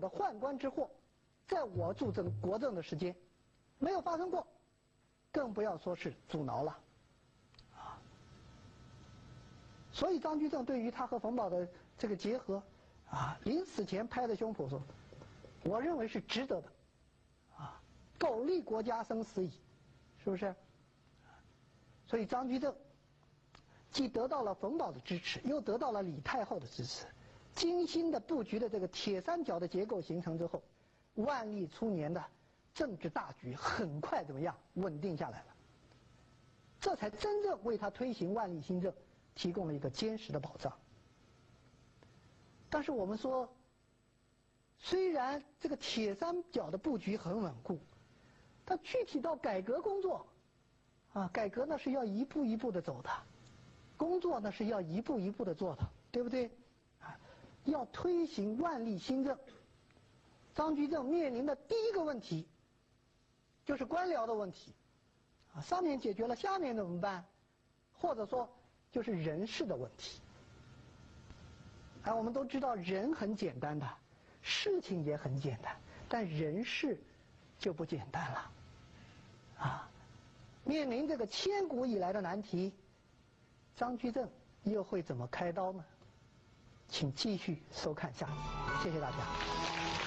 的宦官之祸，在我主政国政的时间没有发生过，更不要说是阻挠了，啊。所以张居正对于他和冯保的这个结合，啊，临死前拍着胸脯说，我认为是值得的，啊，苟利国家生死矣，是不是？所以张居正既得到了冯保的支持，又得到了李太后的支持，精心的布局的这个铁三角的结构形成之后，万历初年的政治大局很快怎么样稳定下来了，这才真正为他推行万历新政提供了一个坚实的保障。但是我们说，虽然这个铁三角的布局很稳固，但具体到改革工作，啊，改革呢是要一步一步的走的，工作呢是要一步一步的做的，对不对？啊，要推行万历新政，张居正面临的第一个问题就是官僚的问题，啊，上面解决了，下面怎么办？或者说就是人事的问题。我们都知道人很简单的，事情也很简单，但人事就不简单了，啊，面临这个千古以来的难题，张居正又会怎么开刀呢？请继续收看下集，谢谢大家。